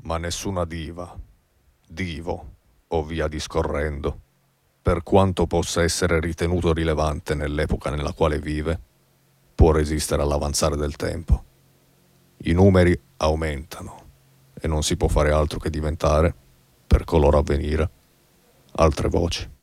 ma nessuna diva, divo o via discorrendo, per quanto possa essere ritenuto rilevante nell'epoca nella quale vive, può resistere all'avanzare del tempo. I numeri aumentano e non si può fare altro che diventare, per coloro a venire, altre voci.